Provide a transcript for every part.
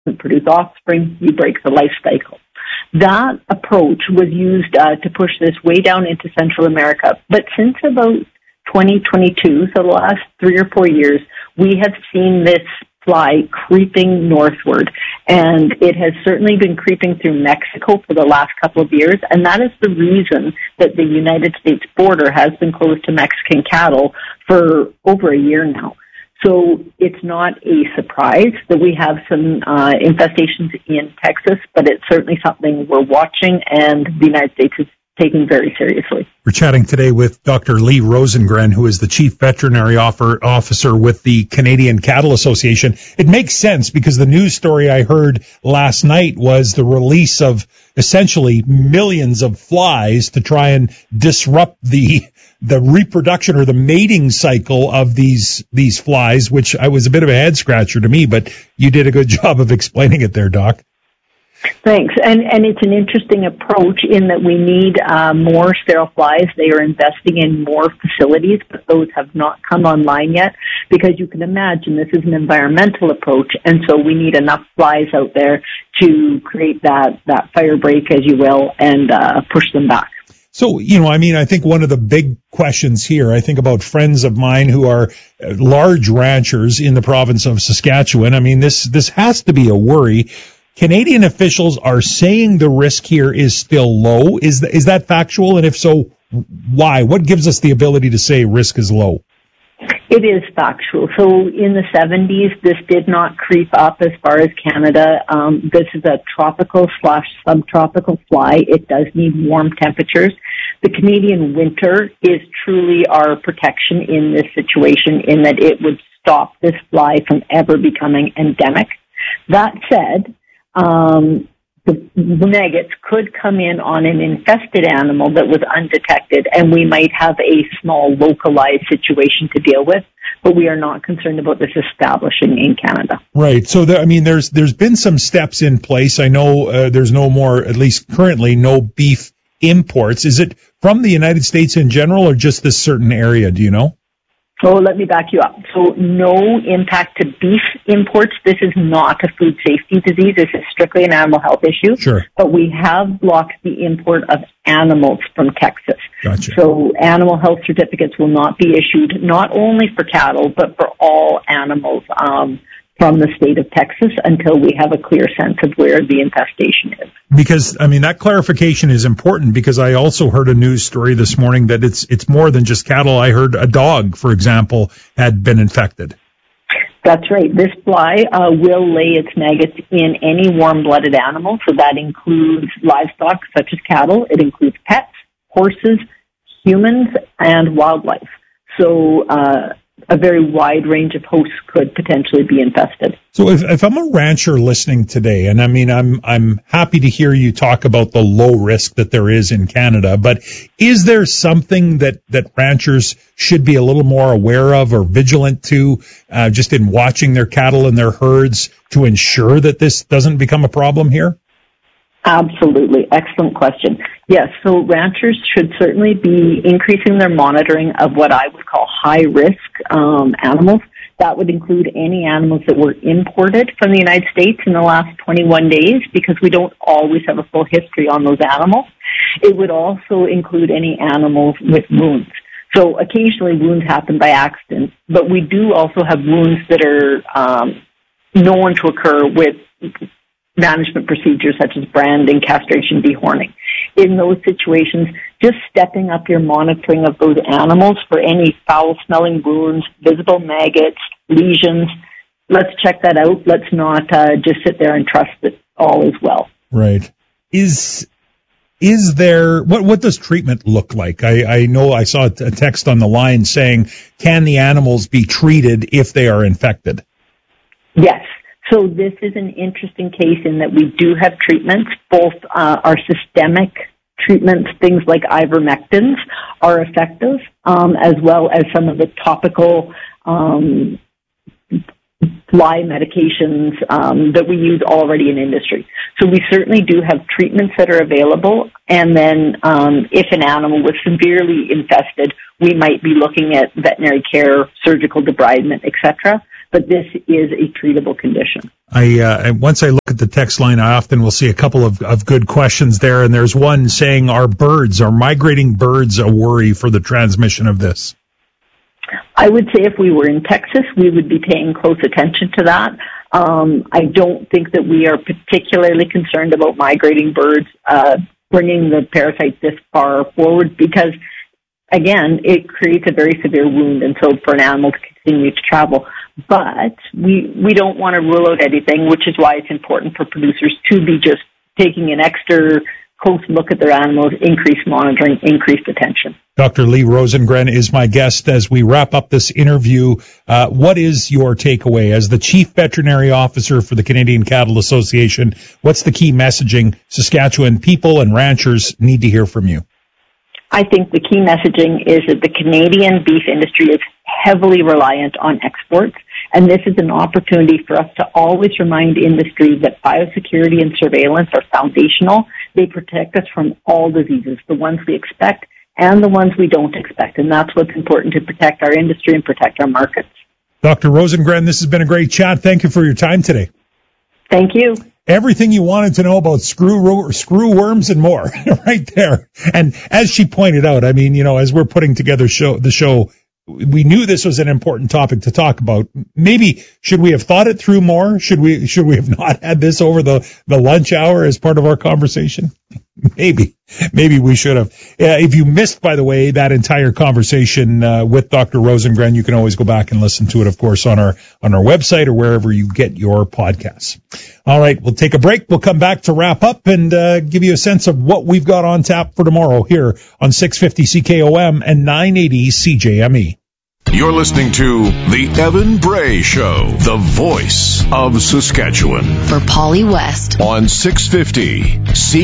produce offspring, you break the life cycle. That approach was used to push this way down into Central America. But since about 2022, so the last 3 or 4 years, we have seen this fly creeping northward. And it has certainly been creeping through Mexico for the last couple of years. And that is the reason that the United States border has been closed to Mexican cattle for over a year now. So it's not a surprise that we have some infestations in Texas, but it's certainly something we're watching and the United States is taking very seriously. We're chatting today with Dr. Lee Rosengren, who is the Chief Veterinary Officer with the Canadian Cattle Association. It makes sense because the news story I heard last night was the release of essentially millions of flies to try and disrupt the reproduction or the mating cycle of these flies, which was a bit of a head scratcher to me, but you did a good job of explaining it there, Doc. Thanks. And it's an interesting approach in that we need more sterile flies. They are investing in more facilities, but those have not come online yet because you can imagine this is an environmental approach, and so we need enough flies out there to create that fire break, as you will, and push them back. So, I think one of the big questions here, I think about friends of mine who are large ranchers in the province of Saskatchewan. I mean, this has to be a worry. Canadian officials are saying the risk here is still low. Is that factual? And if so, why? What gives us the ability to say risk is low? It is factual. So in the 70s, this did not creep up as far as Canada. This is a tropical/subtropical fly. It does need warm temperatures. The Canadian winter is truly our protection in this situation in that it would stop this fly from ever becoming endemic. That said, the maggots could come in on an infested animal that was undetected, and we might have a small localized situation to deal with, but we are not concerned about this establishing in Canada. Right. So, there's been some steps in place. I know there's no more, at least currently, no beef imports. Is it from the United States in general or just this certain area? Do you know? So let me back you up. So no impact to beef imports. This is not a food safety disease. This is strictly an animal health issue. Sure. But we have blocked the import of animals from Texas. Gotcha. So animal health certificates will not be issued not only for cattle, but for all animals from the state of Texas until we have a clear sense of where the infestation is. Because, that clarification is important because I also heard a news story this morning that it's more than just cattle. I heard a dog, for example, had been infected. That's right. This fly will lay its maggots in any warm-blooded animal, so that includes livestock such as cattle. It includes pets, horses, humans, and wildlife. So a very wide range of hosts could potentially be infested. So if I'm a rancher listening today, and I'm happy to hear you talk about the low risk that there is in Canada, but is there something that ranchers should be a little more aware of or vigilant to, just in watching their cattle and their herds to ensure that this doesn't become a problem here? Absolutely. Excellent question. Yes, so ranchers should certainly be increasing their monitoring of what I would call high-risk animals. That would include any animals that were imported from the United States in the last 21 days because we don't always have a full history on those animals. It would also include any animals with wounds. So occasionally wounds happen by accident, but we do also have wounds that are known to occur with management procedures such as branding, castration, dehorning. In those situations, just stepping up your monitoring of those animals for any foul-smelling wounds, visible maggots, lesions, let's check that out. Let's not just sit there and trust that all is well. Right. Is there, what does treatment look like? I know I saw a text on the line saying, can the animals be treated if they are infected? Yes. So this is an interesting case in that we do have treatments. Both our systemic treatments, things like ivermectins, are effective, as well as some of the topical fly medications that we use already in industry. So we certainly do have treatments that are available. And then if an animal was severely infested, we might be looking at veterinary care, surgical debridement, etc. but this is a treatable condition. Once I look at the text line, I often will see a couple of good questions there, and there's one saying, are migrating birds a worry for the transmission of this? I would say if we were in Texas, we would be paying close attention to that. I don't think that we are particularly concerned about migrating birds bringing the parasite this far forward because, again, it creates a very severe wound, and so for an animal to continue to travel. But we don't want to rule out anything, which is why it's important for producers to be just taking an extra close look at their animals, increased monitoring, increased attention. Dr. Lee Rosengren is my guest as we wrap up this interview. What is your takeaway as the Chief Veterinary Officer for the Canadian Cattle Association? What's the key messaging Saskatchewan people and ranchers need to hear from you? I think the key messaging is that the Canadian beef industry is heavily reliant on exports, and this is an opportunity for us to always remind industry that biosecurity and surveillance are foundational. They protect us from all diseases, the ones we expect and the ones we don't expect, and that's what's important to protect our industry and protect our markets. Dr. Rosengren, this has been a great chat. Thank you for your time today. Thank you. Everything you wanted to know about screw worms and more right there. And as she pointed out, I mean, as we're putting together the show, we knew this was an important topic to talk about. Maybe should we have thought it through more? Should we have not had this over the lunch hour as part of our conversation? Maybe we should have. If you missed, by the way, that entire conversation with Dr. Rosengren, you can always go back and listen to it, of course, on our website or wherever you get your podcasts. All right, we'll take a break. We'll come back to wrap up and give you a sense of what we've got on tap for tomorrow here on 650 CKOM and 980 CJME. You're listening to The Evan Bray Show, the voice of Saskatchewan. For Polly West. On 650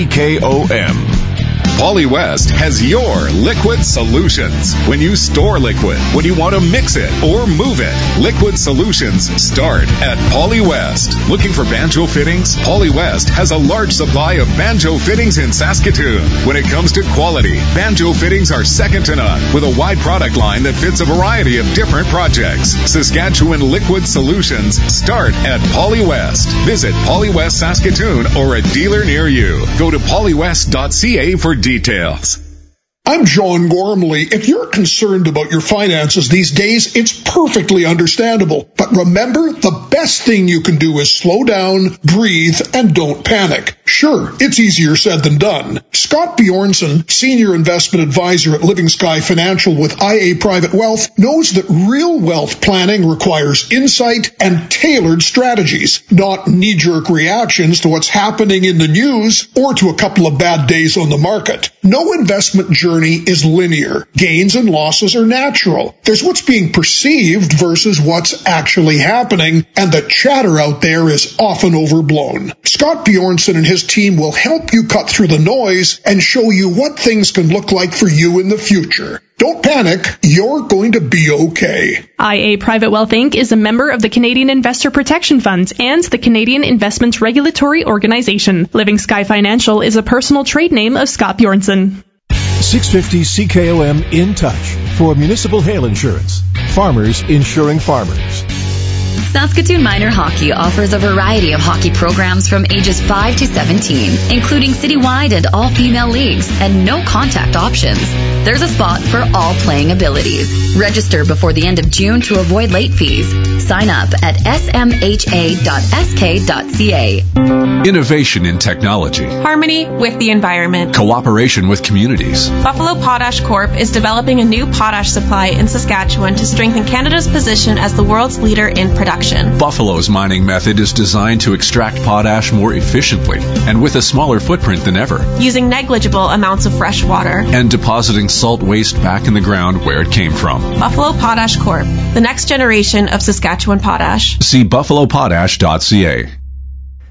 CKOM. Polly West has your liquid solutions. When you store liquid, when you want to mix it or move it, liquid solutions start at Polly West. Looking for banjo fittings? Polly West has a large supply of banjo fittings in Saskatoon. When it comes to quality, banjo fittings are second to none, with a wide product line that fits a variety of different projects. Saskatchewan liquid solutions start at Polly West. Visit Polly West Saskatoon or a dealer near you. Go to pollywest.ca for details. I'm John Gormley. If you're concerned about your finances these days, it's perfectly understandable. But remember, the best thing you can do is slow down, breathe, and don't panic. Sure, it's easier said than done. Scott Bjornson, Senior Investment Advisor at Living Sky Financial with IA Private Wealth, knows that real wealth planning requires insight and tailored strategies, not knee-jerk reactions to what's happening in the news or to a couple of bad days on the market. No investment journey is linear. Gains and losses are natural. There's what's being perceived versus what's actually happening, and the chatter out there is often overblown. Scott Bjornson and his team will help you cut through the noise and show you what things can look like for you in the future. Don't panic. You're going to be okay. IA Private Wealth Inc. is a member of the Canadian Investor Protection Fund and the Canadian Investments Regulatory Organization. Living Sky Financial is a personal trade name of Scott Bjornson. 650 CKOM in touch for municipal hail insurance. Farmers insuring farmers. Saskatoon Minor Hockey offers a variety of hockey programs from ages 5 to 17, including citywide and all-female leagues, and no-contact options. There's a spot for all playing abilities. Register before the end of June to avoid late fees. Sign up at smha.sk.ca. Innovation in technology. Harmony with the environment. Cooperation with communities. Buffalo Potash Corp. is developing a new potash supply in Saskatchewan to strengthen Canada's position as the world's leader in production. Buffalo's mining method is designed to extract potash more efficiently and with a smaller footprint than ever. Using negligible amounts of fresh water. And depositing salt waste back in the ground where it came from. Buffalo Potash Corp., the next generation of Saskatchewan potash. See buffalopotash.ca.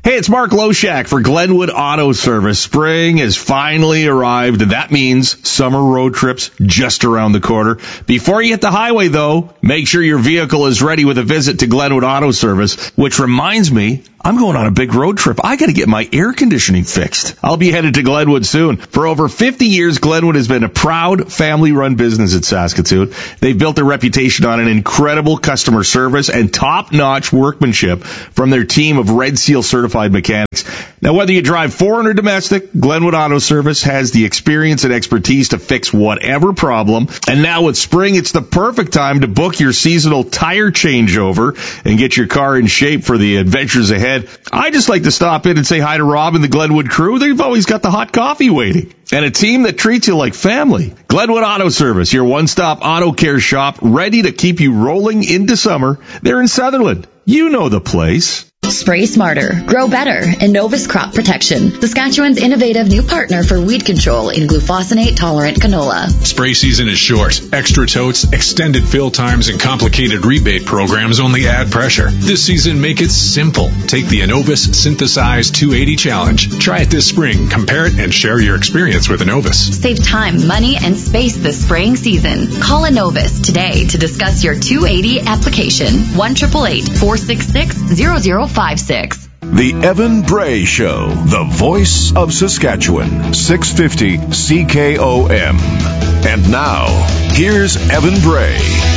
Hey, it's Mark Loshak for Glenwood Auto Service. Spring has finally arrived, and that means summer road trips just around the corner. Before you hit the highway, though, make sure your vehicle is ready with a visit to Glenwood Auto Service, which reminds me, I'm going on a big road trip. I got to get my air conditioning fixed. I'll be headed to Glenwood soon. For over 50 years, Glenwood has been a proud family-run business in Saskatoon. They've built their reputation on an incredible customer service and top-notch workmanship from their team of Red Seal certified mechanics. Now, whether you drive foreign or domestic, Glenwood Auto Service has the experience and expertise to fix whatever problem. And now with spring, it's the perfect time to book your seasonal tire changeover and get your car in shape for the adventures ahead. I just like to stop in and say hi to Rob and the Glenwood crew. They've always got the hot coffee waiting. And a team that treats you like family. Glenwood Auto Service, your one-stop auto care shop, ready to keep you rolling into summer. They're in Sutherland. You know the place. Spray smarter, grow better, Innovus Crop Protection, Saskatchewan's innovative new partner for weed control in glufosinate-tolerant canola. Spray season is short. Extra totes, extended fill times, and complicated rebate programs only add pressure. This season, make it simple. Take the Innovus Synthesize 280 Challenge. Try it this spring, compare it, and share your experience with Innovus. Save time, money, and space this spraying season. Call Innovus today to discuss your 280 application. 1-888-466-0056. The Evan Bray Show, the voice of Saskatchewan, 650 CKOM. And now, here's Evan Bray.